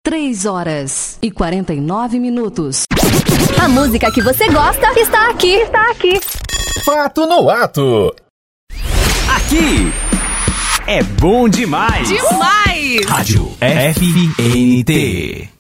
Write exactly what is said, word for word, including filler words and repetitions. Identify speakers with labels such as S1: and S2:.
S1: Três horas e quarenta e nove minutos.
S2: A música que você gosta está aqui, está aqui.
S3: Fato no Ato.
S4: Aqui é bom demais.
S5: Demais!
S4: Rádio F N T.